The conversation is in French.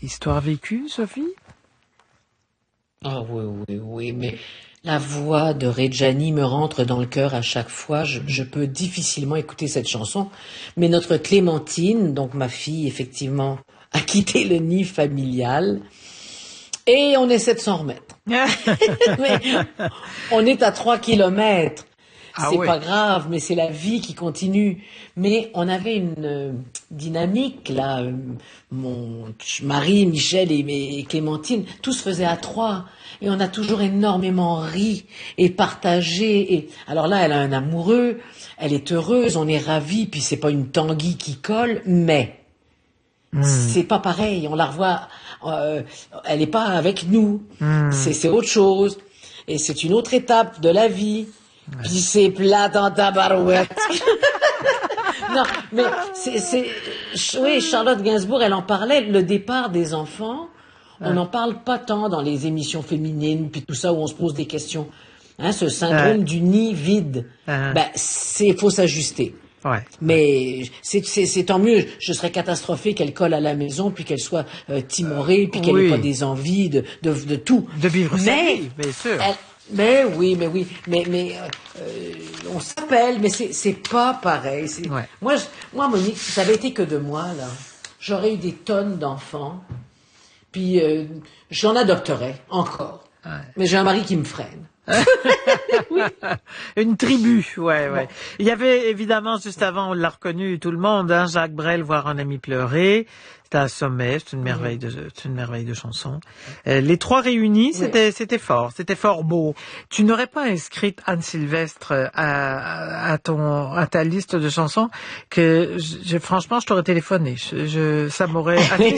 Histoire vécue, Sophie? Ah oui, oui, oui, mais la voix de Reggiani me rentre dans le cœur à chaque fois. Je peux difficilement écouter cette chanson. Mais notre Clémentine, donc ma fille, effectivement, a quitté le nid familial et on essaie de s'en remettre. Mais on est à 3 kilomètres. Ah C'est oui. pas grave, mais c'est la vie qui continue. Mais on avait une dynamique là. Mon mari, Michel et Clémentine, tout se faisait à trois. Et on a toujours énormément ri et partagé. Et alors là, elle a un amoureux, elle est heureuse, on est ravis. Puis c'est pas une Tanguy qui colle, mais Hmm, c'est pas pareil. On la revoit, euh, elle est pas avec nous. hmm. C'est autre chose. Et c'est une autre étape de la vie. Puis c'est plat dans ta barouette. Non, mais oui, Charlotte Gainsbourg, elle en parlait, le départ des enfants, on n'en parle pas tant dans les émissions féminines, puis tout ça où on se pose des questions. Hein, ce Ouais, syndrome du nid vide, ouais, ben, faut s'ajuster. ouais. Mais c'est tant mieux. Je serais catastrophée qu'elle colle à la maison, puis qu'elle soit timorée, puis qu'elle ait pas Oui, des envies de tout. de vivre sa Mais vie, bien sûr. elle, mais oui, on s'appelle, mais c'est pas pareil. Ouais. Moi, Monique, si ça avait été que de moi là, j'aurais eu des tonnes d'enfants, puis j'en adopterais encore. Ouais. Mais j'ai un mari qui me freine. Une tribu, ouais, Bon, ouais. Il y avait évidemment, juste avant, on l'a reconnu tout le monde, hein, Jacques Brel, Voir un ami pleurer. C'était un sommet, c'est une merveille de chanson. Les trois réunis, oui. c'était fort, c'était fort beau. Tu n'aurais pas inscrit Anne Sylvestre à ta liste de chansons que, franchement, je t'aurais téléphoné. Ça m'aurait attristé.